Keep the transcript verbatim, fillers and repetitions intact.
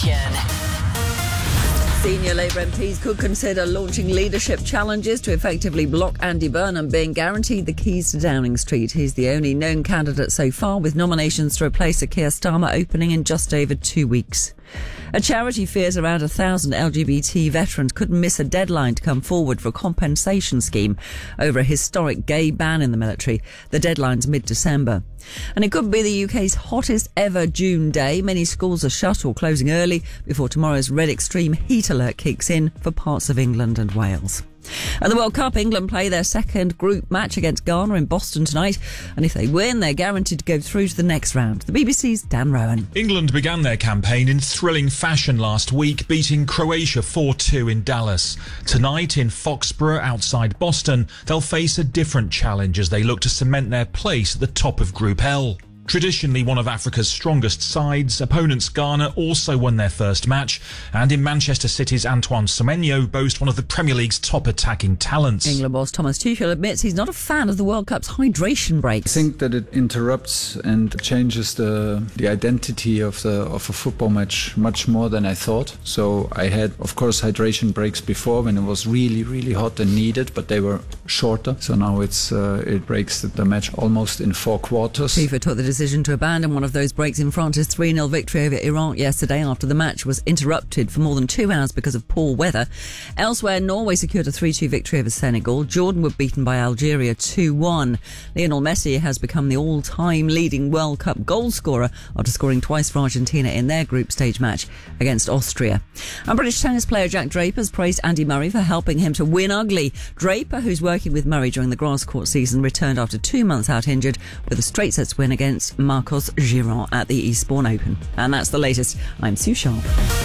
Senior Labour M Ps could consider launching leadership challenges to effectively block Andy Burnham being guaranteed the keys to Downing Street. He's the only known candidate so far, with nominations to replace Sir Keir Starmer opening in just over two weeks. A charity fears around a thousand L G B T veterans could miss a deadline to come forward for a compensation scheme over a historic gay ban in the military. The deadline's mid-December. And it could be the U K's hottest ever June day. Many schools are shut or closing early before tomorrow's red extreme heat alert kicks in for parts of England and Wales. At the World Cup, England play their second group match against Ghana in Boston tonight, and if they win, they're guaranteed to go through to the next round. The B B C's Dan Rowan. England began their campaign in thrilling fashion last week, beating Croatia four two in Dallas. Tonight in Foxborough outside Boston, they'll face a different challenge as they look to cement their place at the top of Group L. Traditionally one of Africa's strongest sides, opponents Ghana also won their first match, and in Manchester City's Antoine Semenyo boast one of the Premier League's top attacking talents. England boss Thomas Tuchel admits he's not a fan of the World Cup's hydration breaks. I think that it interrupts and changes the the identity of the of a football match much more than I thought. So I had, of course, hydration breaks before when it was really, really hot and needed, but they were shorter. So now it's uh, it breaks the, the match almost in four quarters. FIFA took the decision to abandon one of those breaks in France's three nil victory over Iraq yesterday after the match was interrupted for more than two hours because of poor weather. Elsewhere, Norway secured a three two victory over Senegal. Jordan were beaten by Algeria two one. Lionel Messi has become the all-time leading World Cup goal scorer after scoring twice for Argentina in their group stage match against Austria. And British tennis player Jack Draper has praised Andy Murray for helping him to win ugly. Draper, who's working with Murray during the grass court season, returned after two months out injured with a straight sets win against Marcos Giron at the Eastbourne Open. And that's the latest. I'm Sue Sharp.